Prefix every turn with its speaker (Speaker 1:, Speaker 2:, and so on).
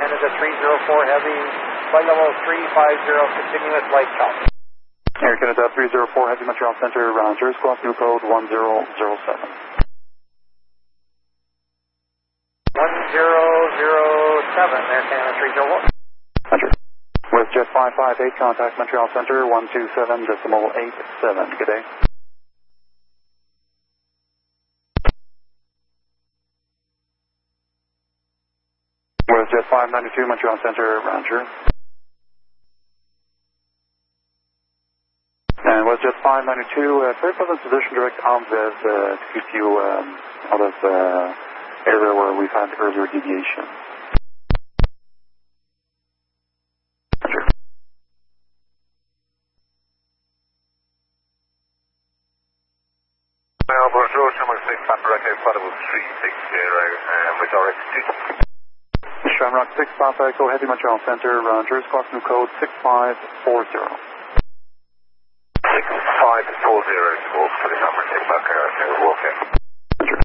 Speaker 1: Canada 304 Heavy, flight level 350, continuous light chop.
Speaker 2: Air Canada 304 Heavy, Montreal Center, roger, squawk new code 1007.
Speaker 1: 1007, Air Canada 301.
Speaker 2: Roger. WestJet 558, contact Montreal Center 127.87. Good day. WestJet 592, Montreal Center, roger. And WestJet 592, very pleasant position direct Anvers to keep you out of area where we've had earlier deviation. Roger.
Speaker 3: Well, bonjour, number 6, Papa Echo, flight level 360, with direct duty.
Speaker 2: Shamrock 6, Papa Echo, Heavy, Montreal Center, roger, squawk new code 6540.
Speaker 3: 6540 is for the number 6, Papa Echo, okay.